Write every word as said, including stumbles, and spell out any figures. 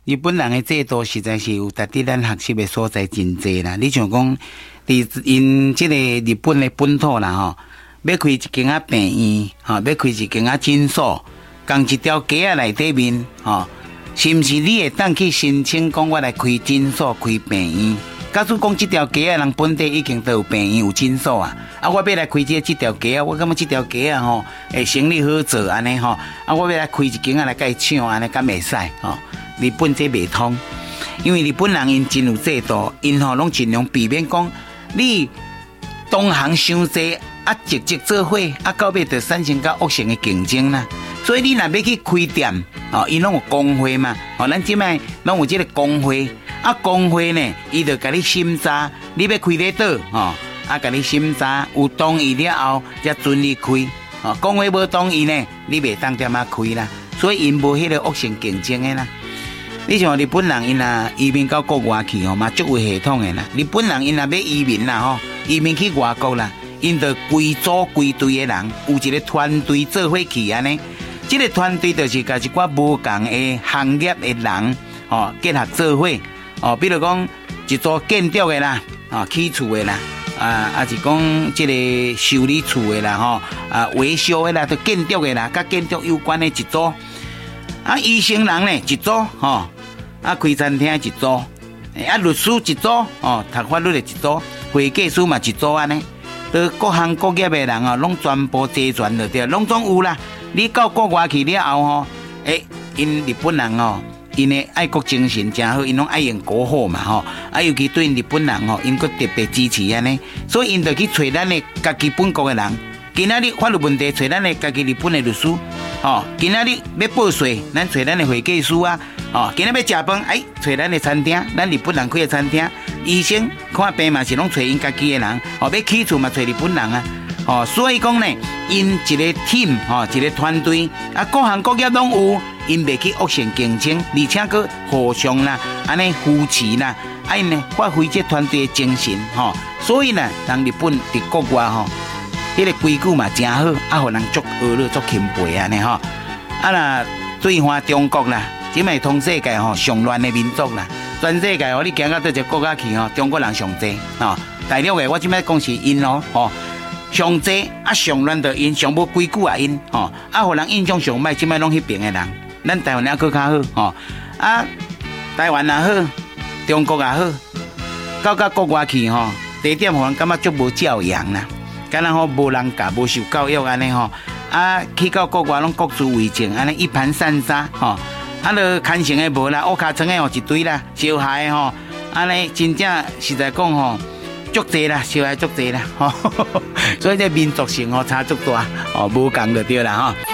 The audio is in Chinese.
日本人的制度实在是有值得咱学习的所在真济啦。你像讲，伫因即个日本的本土啦吼，要开一间啊病院，吼，要开一间啊诊所，共一条街啊内底面，吼，是毋是你会当去申請講我來開診所、開病院？假使講這條街啊，人本地已經都有病院、有診所啊，啊，我要來開這這條街啊，我感覺這條街啊吼，誒生意好做安尼吼，啊，我要來開一間啊來甲伊搶安尼，敢袂使吼？日本這袂通，因為日本人因真有制度，因吼攏盡量避免講你同行傷濟啊，直接做伙啊，到尾就產生較惡性的競爭啦。所以你若要去開店，哦，伊攏有工會嘛，哦，咱即擺攏有即個工會，啊，工會呢，伊就甲你審查，你要開咧倒，哦，啊，甲你審查有同意了後，才准你開，哦，工會無同意呢，你袂當點啊開啦。所以因無迄個惡性競爭的啦。你像日本人因啊移民到國外去吼嘛，足有系統的啦。日本人因若要移民啦吼，移民去外國啦，因就規組規隊的人，有一個團隊做伙去安尼。這個團隊就是甲一寡無共的行業的人哦結合做伙哦，比如講一組建築的啦，啊起厝的啦，啊啊是講這個修理厝的啦，吼啊維修的啦，都建築的啦，甲建築有關的一組。啊，醫生人呢一組吼。啊，開餐廳一組，啊，律師一組，哦，讀法律的一組，會計師嘛一組安尼，都各行各業的人哦，攏全部齊全就對，攏總有啦。你到國外去了後吼，誒，因日本人哦，因的愛國精神真好，因攏愛用國貨嘛吼，啊，尤其對日本人吼，因佫特別支持安尼，所以因就去找咱的家己本國的人，今仔日法律問題找咱的家己日本的律師，哦，今仔日要報稅，咱找咱的會計師啊。哦，今日要食飯，哎，找咱的餐廳，咱日本人開的餐廳，醫生看病嘛是攏找因家己的人，哦，要起厝嘛找日本人啊，哦，所以講呢，因一個 team， 哦，一個團隊，啊，各行各業攏有，因袂去惡性競爭，而且佫互相啦，安尼扶持啦，啊，因呢發揮這團隊的精神，吼、哦，所以呢，人日本佇國外吼，迄、這個規矩嘛真好，啊，互人足學了足欽佩安尼吼，啊啦，對看中國啦。即賣通世界吼上亂的民族啦，全世界吼你行到倒一個國家去吼，中國人上濟吼。大陸嘅我即擺講是因咯吼，上濟啊上亂就因，上無規矩啊因吼，啊互人印象上歹，即擺攏迄邊嘅人，咱台灣還佫較好吼，啊台灣也好，中國也好，到到國外去吼，第一點互人感覺足無教養啦，敢若吼無人教，無受教育安尼吼，啊去到國外攏各自為政，安尼一盤散沙吼。啊，就牽成的無啦，烏卡層的吼一堆啦，小孩吼，安尼真正實在講吼，足濟啦，小孩足濟啦，吼，所以這民族性吼差足大，哦，無共就對啦，吼。